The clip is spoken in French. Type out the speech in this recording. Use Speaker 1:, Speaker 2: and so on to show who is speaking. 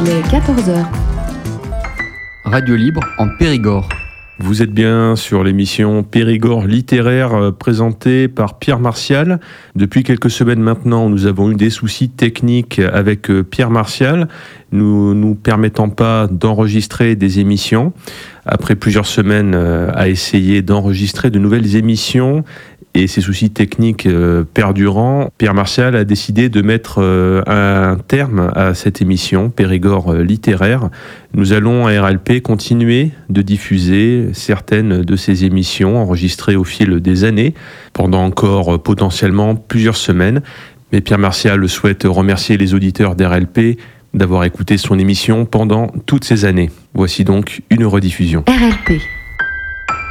Speaker 1: Il est 14h.
Speaker 2: Radio Libre en Périgord.
Speaker 3: Vous êtes bien sur l'émission Périgord littéraire présentée par Pierre Martial. Depuis quelques semaines maintenant, nous avons eu des soucis techniques avec Pierre Martial, nous permettant pas d'enregistrer des émissions. Après plusieurs semaines à essayer d'enregistrer de nouvelles émissions et ces soucis techniques perdurant, Pierre Martial a décidé de mettre un terme à cette émission Périgord littéraire. Nous allons à RLP continuer de diffuser certaines de ces émissions enregistrées au fil des années, pendant encore potentiellement plusieurs semaines. Mais Pierre Martial souhaite remercier les auditeurs d'RLP d'avoir écouté son émission pendant toutes ces années. Voici donc une rediffusion.
Speaker 1: RLP.